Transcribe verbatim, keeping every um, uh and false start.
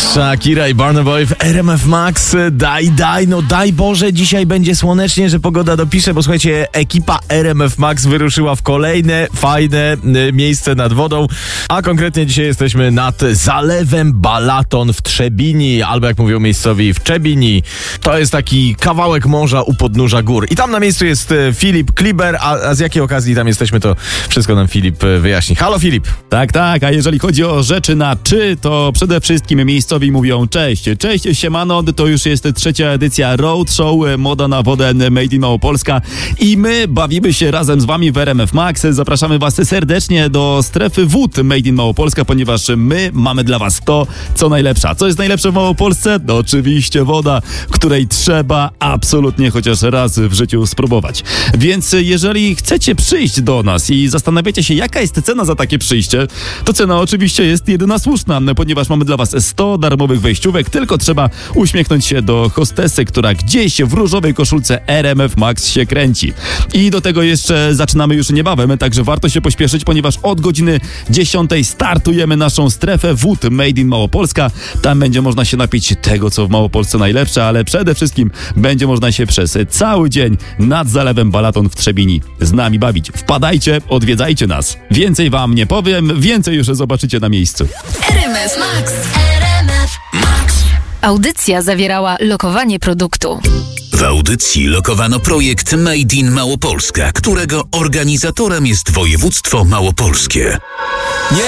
Shakira i Burna Boy w R M F Max. Daj, daj, no daj Boże, dzisiaj będzie słonecznie, że pogoda dopisze, bo słuchajcie, ekipa R M F Max wyruszyła w kolejne fajne y, miejsce nad wodą, a konkretnie dzisiaj jesteśmy nad Zalewem Balaton w Trzebini, albo jak mówią miejscowi w Czebini. To jest taki kawałek morza u podnóża gór. I tam na miejscu jest y, Filip Kliber, a, a z jakiej okazji tam jesteśmy, to wszystko nam Filip y, wyjaśni. Halo Filip. Tak, tak, a jeżeli chodzi o rzeczy na czy, to przede wszystkim miejscowi mówią cześć. Cześć, siemano, to już jest trzecia edycja Road Show Moda na wodę Made in Małopolska i my bawimy się razem z wami w R M F Max. Zapraszamy was serdecznie do strefy wód Made in Małopolska, ponieważ my mamy dla was to, co najlepsze. Co jest najlepsze w Małopolsce? No, oczywiście woda, której trzeba absolutnie chociaż raz w życiu spróbować. Więc jeżeli chcecie przyjść do nas i zastanawiacie się, jaka jest cena za takie przyjście, to cena oczywiście jest jedyna słuszna, ponieważ mamy dla was sto darmowych wejściówek, tylko trzeba uśmiechnąć się do hostesy, która gdzieś w różowej koszulce R M F Max się kręci. I do tego jeszcze zaczynamy już niebawem, także warto się pośpieszyć, ponieważ od godziny dziesiątej startujemy naszą strefę wód Made in Małopolska. Tam będzie można się napić tego, co w Małopolsce najlepsze, ale przede wszystkim będzie można się przez cały dzień nad Zalewem Balaton w Trzebini z nami bawić. Wpadajcie, odwiedzajcie nas. Więcej wam nie powiem, więcej już zobaczycie na miejscu. R M F Max. R M F Max. Audycja zawierała lokowanie produktu. W audycji lokowano projekt Made in Małopolska, którego organizatorem jest województwo małopolskie.